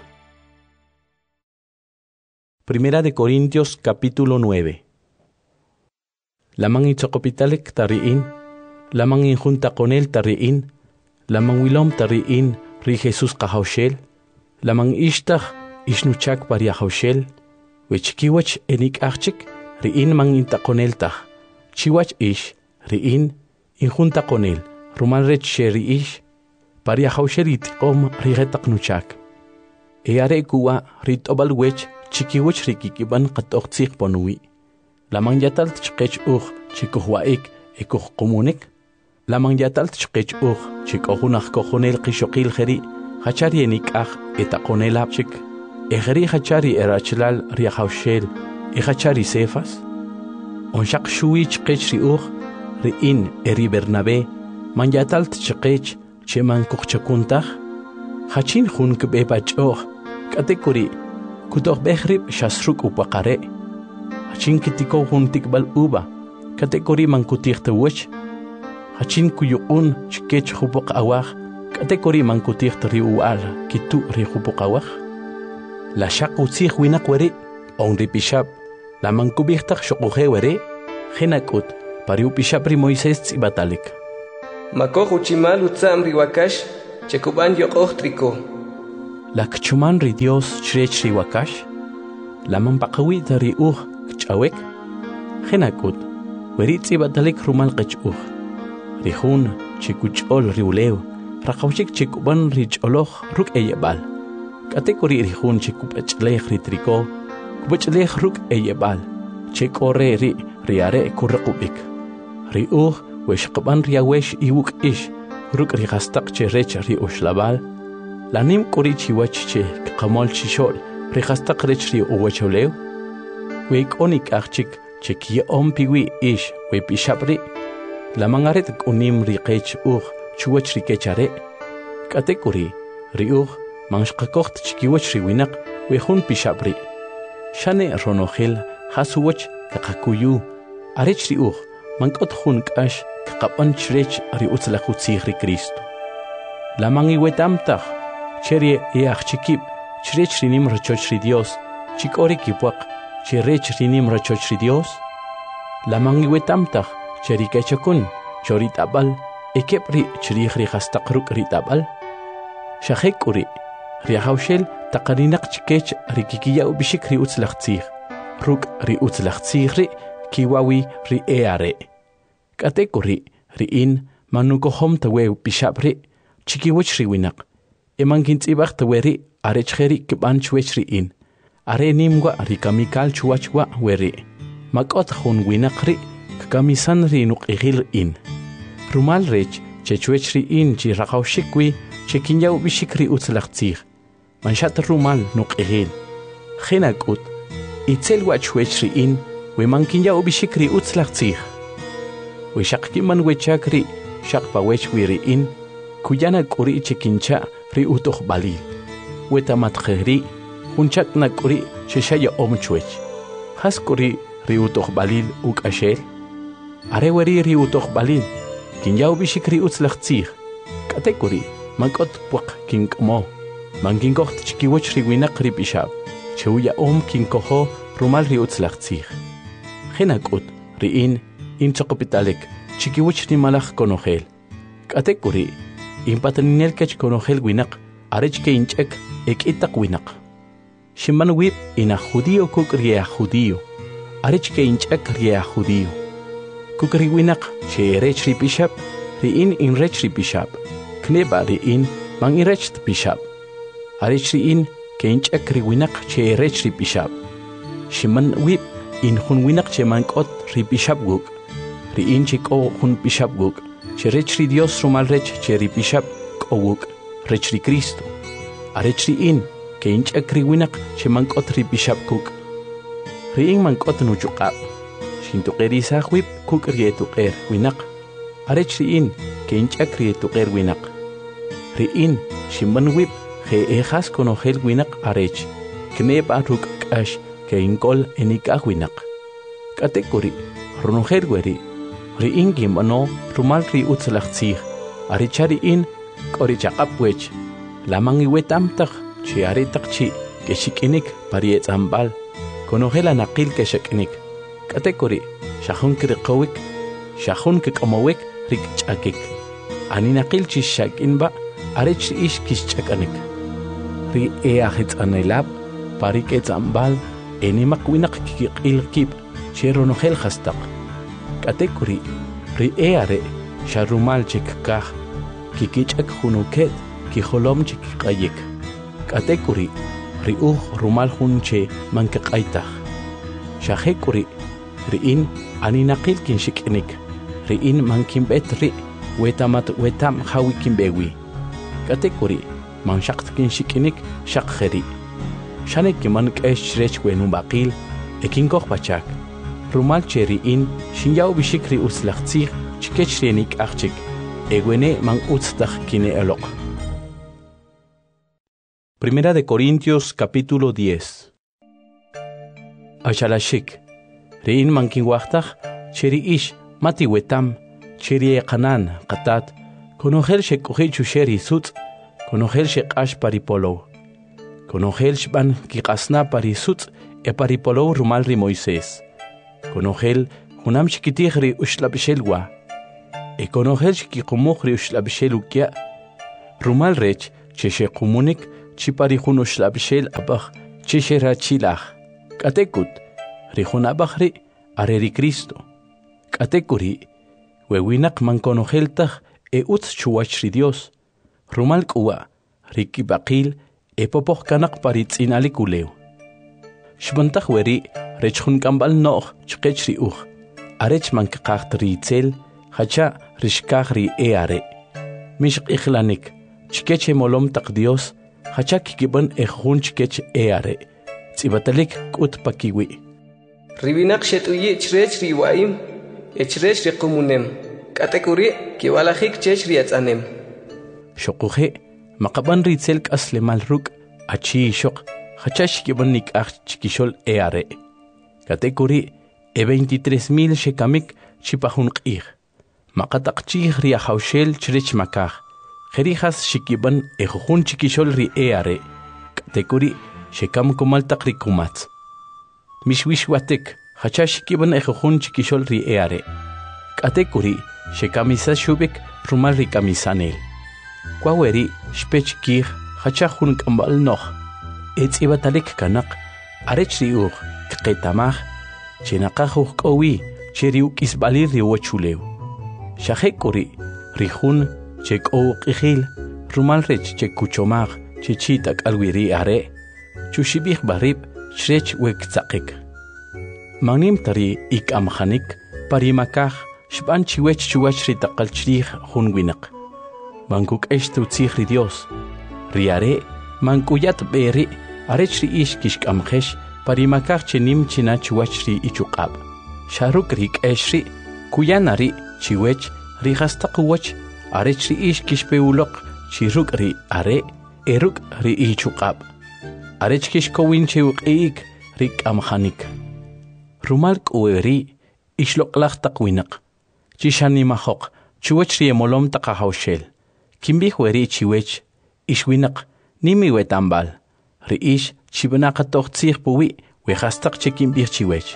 Primera de Corintios capítulo nueve. Lamang itzokopitalek tariin, lamang injunta con él tariin, lamang wilom tariin, ri Jesús kahaushel, lamang ishtach, ishnuchak pariahaushel, wichikiwach enik achik, riin man intaconel taj, chiwach ish, riin, injunta con él, rumal rech sheri ish, paria hausherit om rigetak nuchak. E are kuwa rit obal wech, chikiwach rikikiban katoxik ponui. Lamang yatal tchkech uj, chikuhwaik, ekuh komunik. Lamang yatal tchkech uj, chikohunach kohonel kishokil geri, hachari enik aj, etaconel apchik. Egeri hachari erachlal riahaushel, Echachari Cefas, onshak shui chkech ri uj, ri in eri Bernabé, man yatal tchkech, cheman kuchchakuntaj, hachin hun kbe bachoj, katekuri, kutoh behrib shasruk upakare, hachin kitiko hun tikbal uba, katekuri man kutirte wech, hachin kuyukun chkech hupok awaj, katekuri man kutirte ri ual, kitu ri hupok awaj, la shak utzih winak weri, on ri pishab, la mankubihtak shokuje were, genakut, pariu pishapri Moisés tsibatalik.
Makoh uchimal utsam riwakash, chekuban yokoh triko.
La kchuman ri Dios chrech riwakash, la mampakawi dari uh kchawek, genakut, weritzi batalik rumal kchuh, rihun chekuchol riuleo, rakawchik chekuban richoloh ruk eyebal, katekori rihun chekupachleh ritriko, kupachleh ruk eyebal, chekore ri riare kurakubik, riuh weshkaban riawesh iwuk ish, ruk rihastak cherech ri ushlabal, lanim kuri chiwachiche kamol chishol rihastak rech ri uwacholeo, weik onik achik chekia ompiwi ish we pishabri, la mangaret unim riqech uh chuwach rikechare, katekuri riuh manshkakocht chikiwach riwinak we hun pishabri, shane ronohel hasuwach kakakuyu, arech riuh mankot hun kash kakapan chrech ri utzlachutzih ri Cristo. La mangiwetamtach cherie each chikip chrech rinim rachoch ri Dios, chikori kipwak cherech rinim rachoch ri Dios. La mangiwetamtach cherikechakun choritabal ekepri chrich ri hastakruk ritabal. Shahekuri riahaushel takarinak chikech rikikiya ubishik ri utzlachtzih, ruk ri utzlachtzih ri kiwawi ri eare. Katekuri riin manukohom tawe pishabri chikiwich riwinak. Emankintzibach taweri arechheri kibanchwech riin. Are nimwa rikamikal chuachwa weri. Makot hun winakri kamisan ri nuqihil in. Rumal rech chechwech riin chi rakawshikwi chekinyaw bishikri utzlachtzih. Manshat rumal nuqihil. Genakut itzel wachwech riin we mankinyaw bishikri utzlachtzih. We shakkiman wechakri shakpawech wiriin kuyana kuri chekincha ri utoh balil. We tamatkheri hunchak na kuri sheshaya omchwech. Has kuri ri utoh balil ukashel. Are weri ri utoh balil kinyaw bishikri utzlachtzih. Katekuri mankot pwak kinkmo. Mankinkoht chikiwech ri winak ri pishab. Chewya om kinkoho rumal ri utzlachtzih. Genakut riin in chokopitalek chikiwich ni malach konogel. Katekuri in pataninel kech konogel winak arech ke inchek ek itak winak. Shimman wip in a judío kuk ria judío. Arech ke inchek ria judío. Kukri winak che rech ri bishap riin in rech ri bishap. Kneba riin mang in rech bishap. Arech riin ke inchek ri winak che rech ri bishap. Shimman wip in hun winak che mankot ri bishap guk. Riin chiko hun bishap guk, che rech ri Dios rumal rech che ri bishap kowuk, rech ri Cristo. Arech riin, ke inchak ri winak che mankot ri bishap guk. Riin mankot nuchukab, shintukeri sahwip kuk rietuker winak. Arech riin, ke inchak rietuker winak. Riin, shimban wip, he ejas konogel winak arech, kneba ruk kash, ke inkol enikah winak. Katekuri, ronoher weri, riin gimano rumal ri utzlachtzih, arichari in korichakapwech, lamang iwetamtach, chi aritak chi, keshikinik pariet ambal, konogela nakil keshikinik. Katekuri, shahun kirikowik, shahun kikamowik rik chakik. Ani nakil chi shakinba, arich ish kishchakanik. Ri eahit anelab, parikets ambal, enimak winak kikil kip, cheronogel hastak. Katekuri, ri eare, sharumal chikkah, kikichak hunuket, kiholom chikkayik. Katekuri, ri uh rumal hunche mankakaitah. Shahekuri, riin aninakil kinshikinik, riin mankimbet ri, wetamat wetam hawikimbewi. Katekuri, manshakt kinshikinik shakheri. Shanek man kesh rech wenum bakil, ekinkoh pachak. Rumal cheriin, shinyaw bishikri utzlachtzih, chikech renik achik, egwene man utztach kine elok. Primera de Corintios capítulo diez. Ashalashik, rein man kinwachtach, cheri ish, mati wetam, cheri ekanan, katat, konogel shekohi chusheri sutz, konogel shekash paripolo, konogel shban kikasna parisutz, e paripolo rumal ri Moisés. Konogel, hunam chiquitihri ushlabishelwa. ekonogel shkiqumuq ri ushlabshel ukya rumal rech cheshe qumunik chipari jun ushlabshel abaj cheshe rachilaj katekut ri jun abaj ri are ri Cristo katekuri wewinak mankonogeltaj e utz chuwach ri Dios rumal kuwa ri kibaqil e popoj kanak paritzinalik ulew shbantaj weri rech jun kambal no'j chqech ri uj arech mankaqacht ri itzel hacha rishkaj ri e are mishq ijlanik chkech molom taq Dios hacha kikiban e jun chkech e are tzibatalik kut pakiwi
ribinak shetuyi chrech ri waim echrech ri qumunem katekuri kiwalajik chech ri atzanem
shoquje maqaban ri itzel kasle malruk achi shoq hacha shkiban nikaj chkishol e are katekuri e veintitrés mil shekamik chipajun q'ij maqataq chij ri ajawxel chrech makaj jerijas shikiban e jujun chikixol ri e are katekuri shekam kumal taq ri kumatz mixwixwatek hacha shikiban e jujun chikixol ri e are katekuri shekamisa shubik rumal ri kamisanel kwaweri shpech kij hacha jun kambal noj e tzibatalik kanaq arech ri uj kqetamaj chenaqajuj k'owi cheri uk'isb'alir ri wochulew xajek'uri ri jun che k'ow q'ijil rumal rech che kuchomaj che chita k'alwi ri are chuxib'ij barrib chrech wektzaqik magnim tari ik'amjanik parimakaj xb'an chiwech chuwach ri taqal chrij jun winaq mankuk'ex tutzij ri Dios ri are mankuyat b'eri arech ri ix kixk'amjex parimakaj chenim china chuwach ri ichuq'ab' xaruk ri k'ex ri kuyana ri chiwech ri jastaquwach arech ri ix kixpewuloq chiruk ri are eruk ri ichuq'ab' arech kixkowin chewq'i'ik ri k'amjanik rumal k'uweri ixloq'laj taq winaq chixanimajoq chuwach ri emolom taq ajawxel kinb'ij weri chiwech ixwinaq nimi wetamb'al ri ix chib'naqa tojtzij puwi wejastaq che kinb'ij chiwech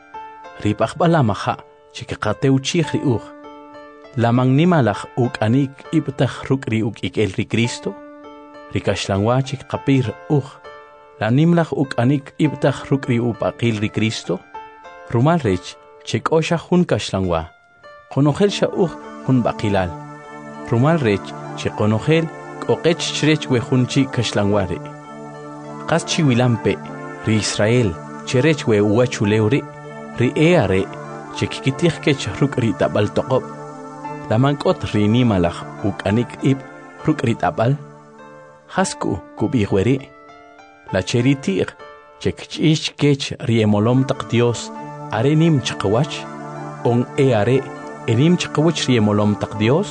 ri p'ajb'al amaja' chikaqatew chij ri uj laman nimalaj uk'anik ib'taj ruk' ri uk'ik'el ri Cristo ri kaxlanwa chikqapir uj la nimlaj uk'anik ib'taj ruk' ri upaqil ri Cristo rumal rech chek'oxa jun kaxlanwa qonojel xa uj jun b'aqilal rumal rech cheqonojel k'oqech chrech we jun chi kaxlanwa ri qas chiwilampe ri Israel cherech we uwachulew ri ri e are chekikitij kech ruk' ri tab'al toqob' lamank'ot ri nimalaj uk'anik ib' ruk' ri tab'al jasku kub'ij weri la cheri ti'q chekch'ix kech ri emolom taq Dios are nim chaqawach on e are enim chaqawach ri emolom taq Dios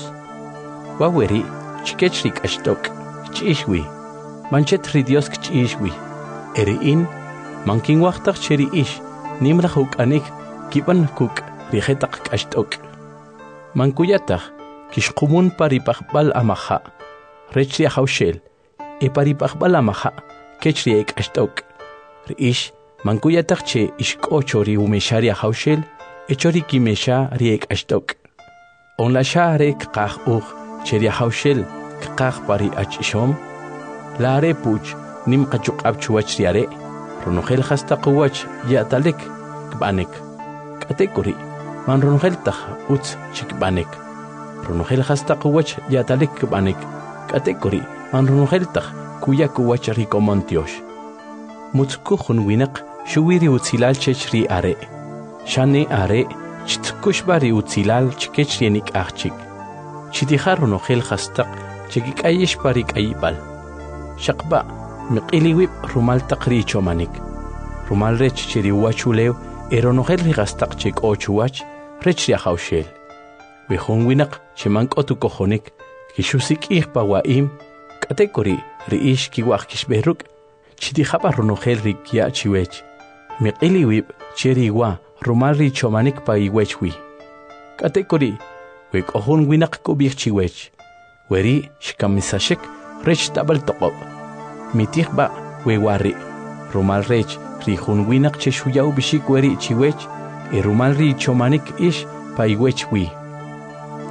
waweri chkech ri k'axtok ch'ixwi manchet ri Dios kch'ixwi eri'in mankinwajtaj cheri ix nimlaj uk'anik kib'an kuk' ri jetaq k'axt'ok mankuyataj kixqumun paripajb'al amaja' rech ri ajawxel e paripajb'al amaja' kech ri ek'axt'ok ri ix mankuyataj che ixk'ocho ri umexa ri ajawxel echo ri kimexa ri ek'axt'ok onlaxa are kqaj uj che ri ajawxel kqaj pari ach'ixom la are puch nim qachuq'ab' chuwach ri are ronojel jastaquwach ya'talik kb'anek katekuri man ronojel taj utz chikb'anek ronojel jastaquwach ya'talik kb'anek katekuri man ronojel taj kuyakuwach ri komontiox mutzku jun winaq xuwi ri utzilal chech ri are xane are chitkuxb'a ri utzilal chkech ri nik'aj chik chitija ronojel jastaq chekik'ayix pa ri k'ayib'al xaqb'a miq'iliwib' rumal taq ri ichomanik rumal rech che ri uwachulew e ronojel ri jastaq chek'o chuwach rech ri ajawxel we jun winaq che mank'ot ukojonik kixusik'ij pa wa'im k'atekuri ri ix kiwaj kixb'ej ruk' chitijab'a ronojel ri kya' chiwech miq'iliwib' che ri wa rumal ri ichomanik pa iwech wi k'atekuri we k'o jun winaq kub'ij chiwech weri xkamisaxek rech tab'al toqob' mitijb'a we wari rumal rech ri jun winaq che xuyaw b'ixik weri chiwech e rumal ri ichomanik ix pa iwech wi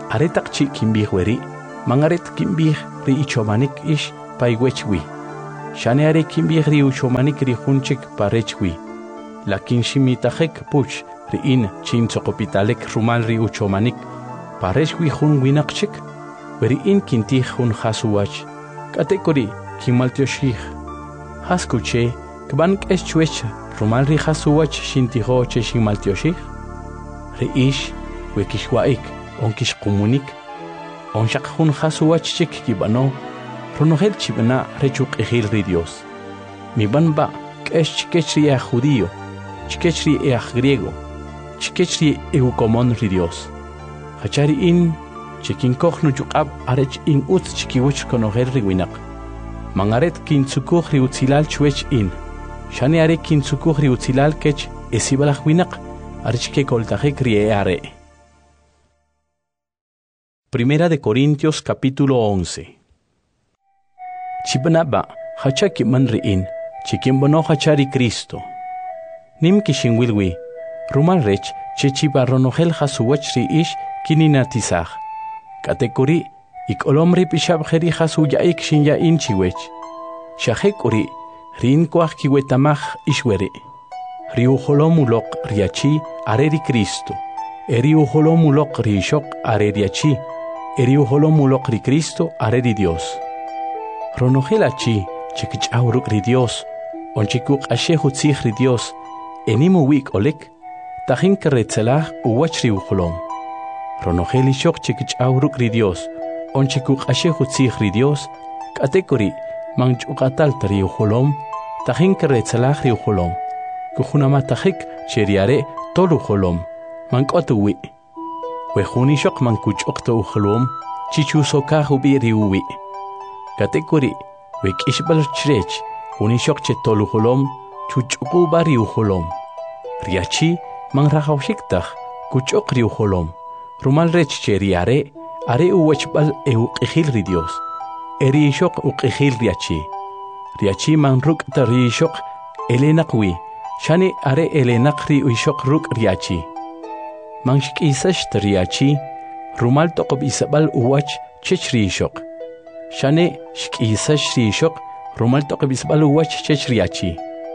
aretak chi kimbih weri, mangaret kimbih ri ichomanik ish paigwechwi. Shane are kimbih ri uchomanik ri hunchik parechwi. Lakin shimitajek puch ri in chin tsokopitalek rumal ri uchomanik parechwi hun winakchik. Weri in kintih hun hasuwach. Katekori kimaltioshich. Haskuche kban keschwech rumal ri hasuwach shintiho che shimaltioshich. Ri ish wekishwaik onkish komunik. Onshak hun hasuwach chik kibano. Ronohel chibana rechuk ejil ri Dios. Mi banba kesh chikechri ea judío. Chikechri ea griego. Chikechri eukomon ri Dios. Hachari in chikin kochnu yukab arech in ut chikiwich konohel ri winak. Mangaret kin tsukuch ri utzilal chwech in. Shani are kin tsukuch ri utzilal kech esibalach winak arech ke koltajek ri eare. Primera de Corintios capítulo once. Chibanaba hachaki man riin, chikin bono hachari Cristo. Nim kishin wilwi, rumal rech chechiba ronohel hasuwach ri ish kininatizah. Katekuri ik olomri pishab heri hasu yaik shin ya inchiwech. Shahekuri rin kwach kiwetamach ishwere. Riu holomulok riachi areri Cristo. Eriu holomulok rishok areriachi. Eriu holomulok ri Cristo areri Dios. Ronohela chi chikich auruk ri Dios. Onchikuk ashehu tzich ri Dios. Enimu wik olek. Tahin keretzelah uwach ri uholom. Ronoheli shok chikich auruk ri Dios. Onchikuk ashehu tzich ri Dios. Katekuri manchukatal tri uholom. Tahin keretzelah ri uholom. Kuhunamatahik cheriare tolu uholom. Mankotu wi. Wehuni shok mankuchokto uholom. Chichusokahu bi ri uwi. Katekuri wek ishbal chrech. Hunishok che tolu uholom. Chuchuku bari uholom. Riachi manrahawshiktah. Kuchok ri uholom. Rumal rech cheriare. Are uwachbal eu qihil ri Dios. Eri shok uqihil riachi. Riachi manruk ta ri shok. Elenaqwi. Shani are elenaqri uishok ruk riachi. Manshik isash riachi. Rumal toqob isabal uwach chech ri shok. Shani shik isash ri shok. Rumal toqob isabal uwach chech riachi.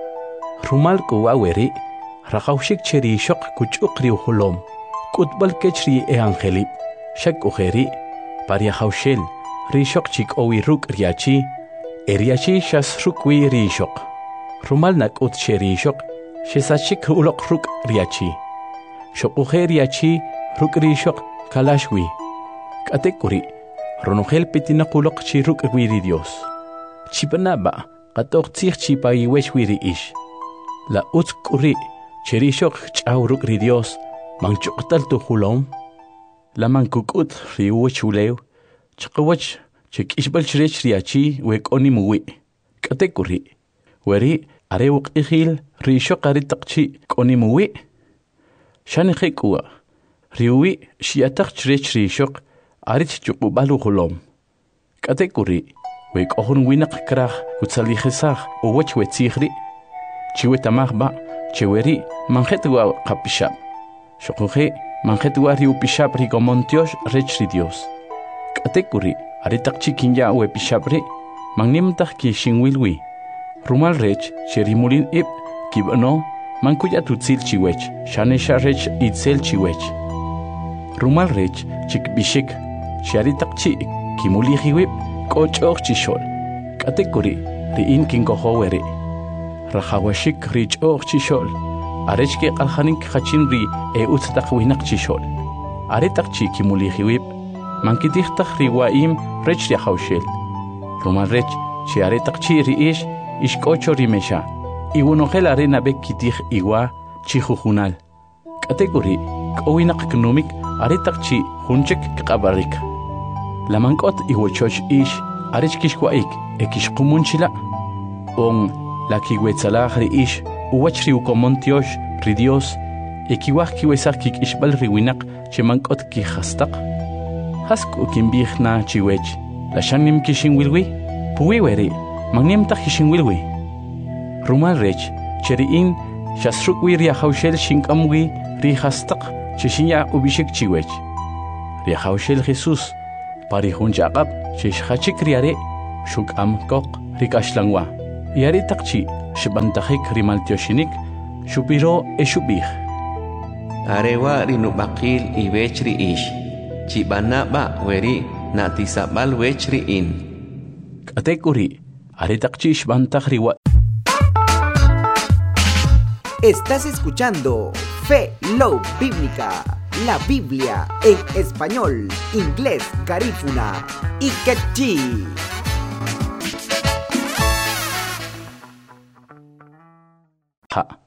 Rumal kuwa weri. Rakawshik cheri shok kuchuk ri uholom. Kutbal kechri e angeli. Shak ujeri. Paria haushel. Ri shok chik owi ruk riachi. Eriachi shas rukwi ri shok. Rumal nak ut cheri shok. Shesachik ulok ruk riachi. Shok ujer riachi ruk ri shok kalashwi. Katekuri. Ronohel pitinakulok chi ruk wiri Dios. Chipanaba. Katok tzich chipa iwesh wiri ish. La ut kuri. Cheri shok chaw ruk ri Dios. Manchuktal tu hulom. La mankukut ri uwech uleu. Chakawach chik ishbal chrech riachi wek onimuwi. Katekuri. Weri. Are uqihil ri shok aritakchi konimuwi. Shani khekua. Riwi shiatak chrech ri shok arit chukubalu hulom. Katekuri. Wek ohun winak krach utsalihisach uwech wetzihri. Chiwetamahba cheweri manjetwa kapishab. Shokuhe manjetwa riu pishab ri gomontiosh rech ri Dios. Katekuri aritakchi kinya we pishabri magnimtach ki shinwilwi. Rumal rech cherimulin ip kibano mankuya tutzil chiwech shanesha rech itzel chiwech. Rumal rech chik bishik sharitakchi kimuli hiwip kochok chishol. Katekuri riin kinkoho weri. Rahawashik rich och chishol. Arech ke kalhanik hachin ri e uttak winak chishol. Aretakchi kimuli hiwip mankitichtach riwaim rech yahawshel. Rumal rech chi aretakchi riish ishkocho rimesha. Iwunohel arena bek kitich iwa chihujunal. Kategori kowinak knumik aretakchi hunchek kabarik. Lamankot iwochoch ish arech kishwaik ekishkumunchila. On la kiwetzalah ri ish uwach riukomontiosh ri Dios ekiwah kiwesak kik ishbal riwinak chemankot kihastak. Hasku kimbihna chiwech la shanim kishin wilwi puwi weri. Magnim tak kishinwilwi. Rumal rech, cheriin, shasrukwi ria haushel shinkamwi ri hastak, chishinya ubishik chiwech. riajawshel Jesús parihun chaqap chishachik riare shuk'am kok rikashlangwa yari takchi shibantajik rimaltioshinik shupiro e shupij
arewa rinubakil iwech riish chibana ba weri natisabal wech riin
katekuri are takchi shbantaj riwa.
Estás escuchando Fe Love Bíblica, la Biblia en español, inglés, garífuna y quechí.
Ha.